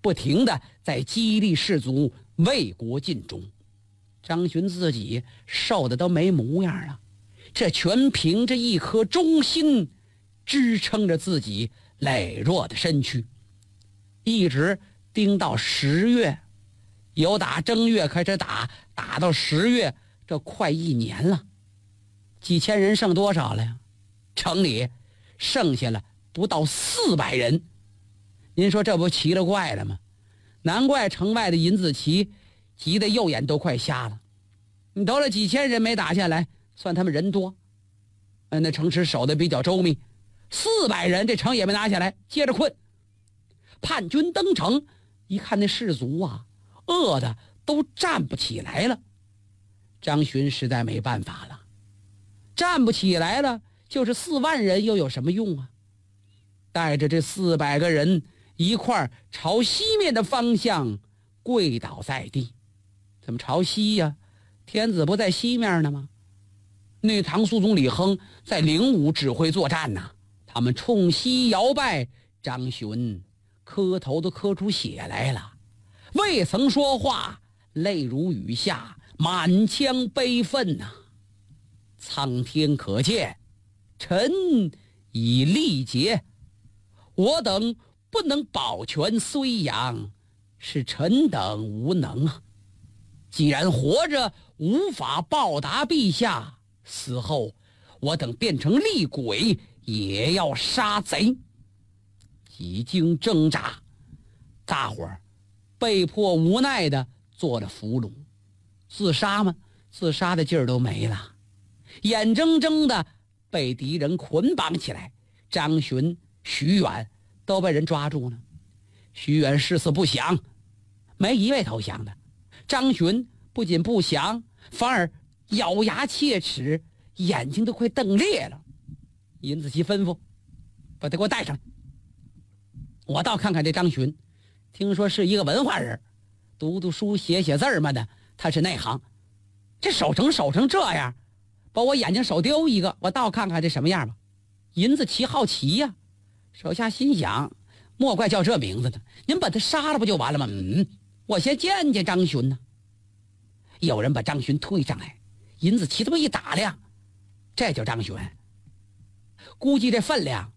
不停地在激励士卒为国尽忠。张巡自己瘦的都没模样了，这全凭着一颗忠心支撑着自己羸弱的身躯，一直盯到10月，由打正月开始打到10月，这快1年了。几千人剩多少了呀？城里剩下了不到400人。您说这不奇了怪了吗？难怪城外的尹子奇急得右眼都快瞎了。你都了几千人没打下来，算他们人多。那城池守得比较周密，400人这城也没拿下来，接着困。叛军登城，一看那士卒啊，饿得都站不起来了。张巡实在没办法了，站不起来了，就是4万人又有什么用啊？带着这400个人一块儿朝西面的方向跪倒在地。怎么朝西呀？天子不在西面呢吗？那唐肃宗李亨在灵武指挥作战呢，他们冲西摇拜，张巡磕头都磕出血来了，未曾说话，泪如雨下，满腔悲愤呐。苍天可见，臣已力竭，我等不能保全睢阳，是臣等无能啊。既然活着无法报答陛下，死后我等变成厉鬼，也要杀贼。几经挣扎，大伙儿被迫无奈的做了俘虏。自杀吗？自杀的劲儿都没了，眼睁睁的被敌人捆绑起来。张巡、徐远都被人抓住了。徐远誓死不降，没一位投降的。张巡不仅不降，反而咬牙切齿，眼睛都快瞪裂了。尹子奇吩咐把他给我带上来，我倒看看这张巡，听说是一个文化人，读读书写写字嘛的，他是内行。这守城这样，把我眼睛手丢一个，我倒看看这什么样吧。尹子奇好奇呀，手下心想，莫怪叫这名字呢，您把他杀了不就完了吗？我先见见张巡呢。有人把张巡推上来，尹子奇这么一打量，这就张巡，估计这分量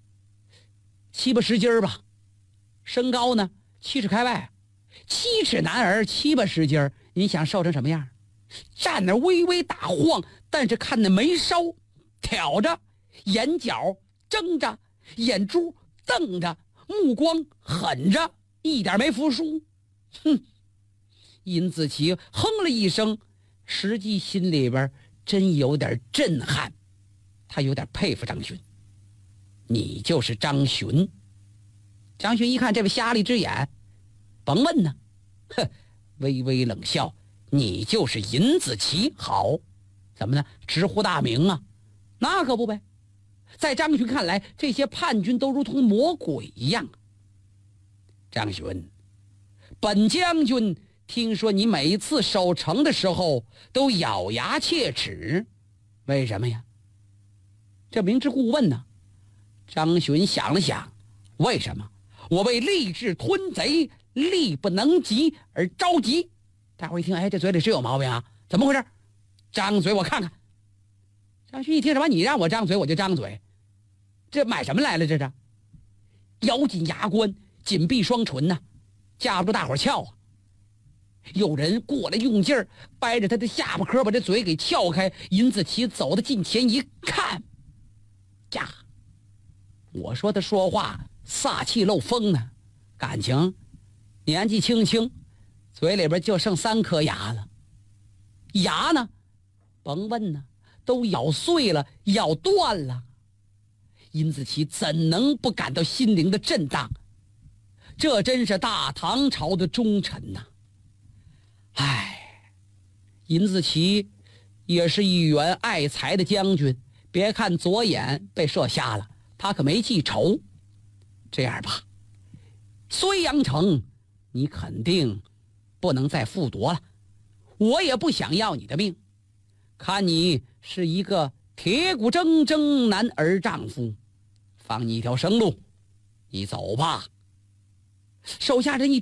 7、80斤吧，身高呢7尺开外，7尺男儿7、80斤，你想瘦成什么样？站那微微打晃，但是看那眉梢挑着，眼角睁着，眼珠瞪着，目光狠着，一点没服输。尹子奇哼了一声，实际心里边真有点震撼，他有点佩服张巡。你就是张巡？张巡一看这位瞎了一只眼，甭问呢，微微冷笑，你就是尹子奇？好，怎么呢？直呼大名啊？那可不呗。在张巡看来，这些叛军都如同魔鬼一样。张巡，本将军听说你每一次守城的时候都咬牙切齿，为什么呀？这明知故问呢。张巡想了想，为什么？我为立志吞贼，力不能及而着急。大伙一听，这嘴里是有毛病啊？怎么回事？张嘴我看看。张巡一听什么？你让我张嘴我就张嘴，这买什么来了？这是咬紧牙关，紧闭双唇呐，架不住大伙撬啊。有人过来用劲儿掰着他的下巴颏，把这嘴给撬开。尹子奇走到近前一看，呀，我说他说话煞气漏风呢，感情年纪轻轻，嘴里边就剩3颗牙了。牙呢，甭问呢，都咬碎了，咬断了。尹子奇怎能不感到心灵的震荡？这真是大唐朝的忠臣呐！尹子奇也是一员爱才的将军，别看左眼被射瞎了，他可没记仇。这样吧，睢阳城你肯定不能再复夺了，我也不想要你的命，看你是一个铁骨铮铮男儿丈夫，放你一条生路，你走吧。手下人一